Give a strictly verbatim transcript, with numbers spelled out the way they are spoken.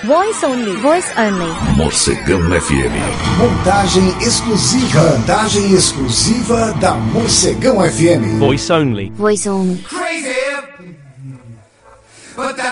Voice only. Voice only. Morcegão F M. Montagem exclusiva. Montagem exclusiva da Morcegão F M. Voice only. Voice only. Crazy, but that